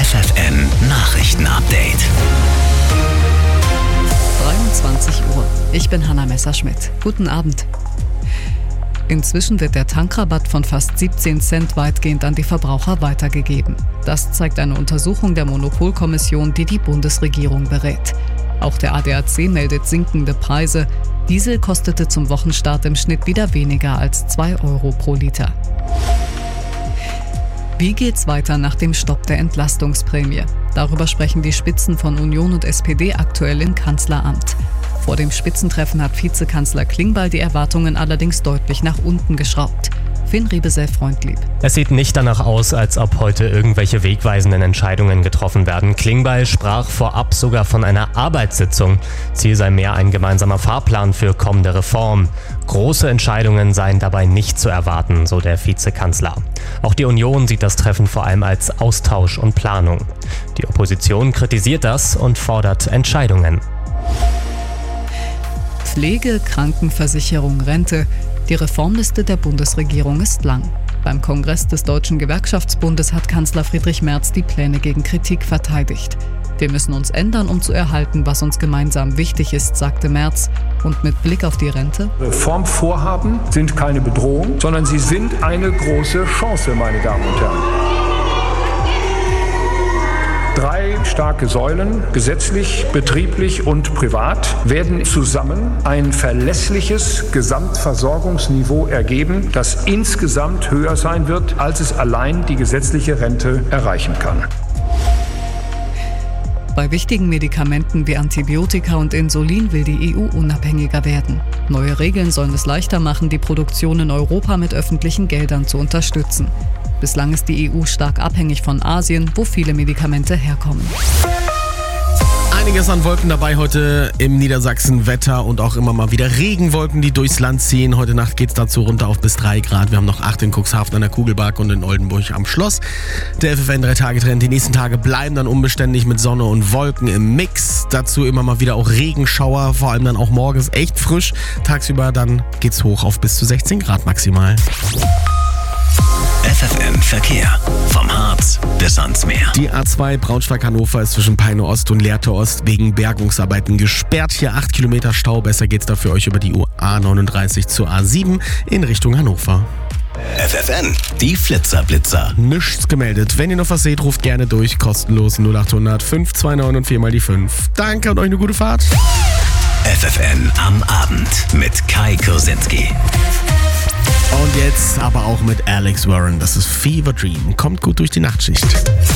FFN Nachrichten-Update. 23 Uhr. Ich bin Hanna Messerschmidt. Guten Abend. Inzwischen wird der Tankrabatt von fast 17 Cent weitgehend an die Verbraucher weitergegeben. Das zeigt eine Untersuchung der Monopolkommission, die die Bundesregierung berät. Auch der ADAC meldet sinkende Preise. Diesel kostete zum Wochenstart im Schnitt wieder weniger als 2 Euro pro Liter. Wie geht's weiter nach dem Stopp der Entlastungsprämie? Darüber sprechen die Spitzen von Union und SPD aktuell im Kanzleramt. Vor dem Spitzentreffen hat Vizekanzler Klingbeil die Erwartungen allerdings deutlich nach unten geschraubt. Finn Riebesell-Freundlieb. Es sieht nicht danach aus, als ob heute irgendwelche wegweisenden Entscheidungen getroffen werden. Klingbeil sprach vorab sogar von einer Arbeitssitzung. Ziel sei mehr ein gemeinsamer Fahrplan für kommende Reformen. Große Entscheidungen seien dabei nicht zu erwarten, so der Vizekanzler. Auch die Union sieht das Treffen vor allem als Austausch und Planung. Die Opposition kritisiert das und fordert Entscheidungen. Pflege, Krankenversicherung, Rente. Die Reformliste der Bundesregierung ist lang. Beim Kongress des Deutschen Gewerkschaftsbundes hat Kanzler Friedrich Merz die Pläne gegen Kritik verteidigt. Wir müssen uns ändern, um zu erhalten, was uns gemeinsam wichtig ist, sagte Merz. Und mit Blick auf die Rente: Reformvorhaben sind keine Bedrohung, sondern sie sind eine große Chance, meine Damen und Herren. 3 starke Säulen, gesetzlich, betrieblich und privat, werden zusammen ein verlässliches Gesamtversorgungsniveau ergeben, das insgesamt höher sein wird, als es allein die gesetzliche Rente erreichen kann. Bei wichtigen Medikamenten wie Antibiotika und Insulin will die EU unabhängiger werden. Neue Regeln sollen es leichter machen, die Produktion in Europa mit öffentlichen Geldern zu unterstützen. Bislang ist die EU stark abhängig von Asien, wo viele Medikamente herkommen. Einiges an Wolken dabei heute im Niedersachsen. Wetter und auch immer mal wieder Regenwolken, die durchs Land ziehen. Heute Nacht geht es dazu runter auf bis 3 Grad. Wir haben noch 8 in Cuxhaven an der Kugelbak und in Oldenburg am Schloss. Der FFN 3-Tage-Trend. Die nächsten Tage bleiben dann unbeständig mit Sonne und Wolken im Mix. Dazu immer mal wieder auch Regenschauer, vor allem dann auch morgens echt frisch. Tagsüber dann geht's hoch auf bis zu 16 Grad maximal. FFN Verkehr. Vom Harz bis ans Meer. Die A2 Braunschweig-Hannover ist zwischen Peine Ost und Lehrte Ost wegen Bergungsarbeiten gesperrt. Hier 8 Kilometer Stau. Besser geht's da für euch über die A39 zur A7 in Richtung Hannover. FFN, die Flitzer-Blitzer. Nichts gemeldet. Wenn ihr noch was seht, ruft gerne durch. Kostenlos 0800 529 und 4 mal die 5. Danke und euch eine gute Fahrt. FFN am Abend mit Kai Kursinski. Und jetzt aber auch mit Alex Warren. Das ist Fever Dream. Kommt gut durch die Nachtschicht.